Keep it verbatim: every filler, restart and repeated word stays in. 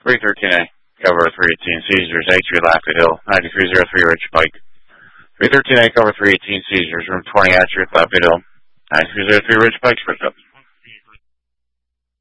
three thirteen A, cover three eighteen, seizures, A three Lafayette Hill, ninety-three oh three Rich Pike. three thirteen A, cover three eighteen, seizures, room twenty, Atchirth, Lafayette Hill, ninety-three oh three Rich Pike, switch up.